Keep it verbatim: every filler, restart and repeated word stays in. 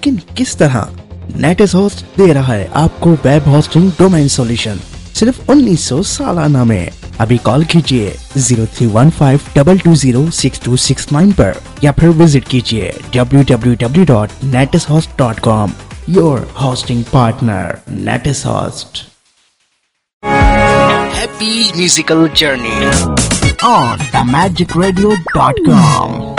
लेकिन किस तरह? नेटिस होस्ट दे रहा है आपको वेब होस्टिंग डोमेन सॉल्यूशन सिर्फ उन्नीस सौ सालाना में। अभी कॉल कीजिए zero three one five to to zero six to six nine पर या फिर विजिट कीजिए W W W dot नेटिस host dot com. Your hosting partner नेटिस host. Happy musical journey on the magic radio dot com.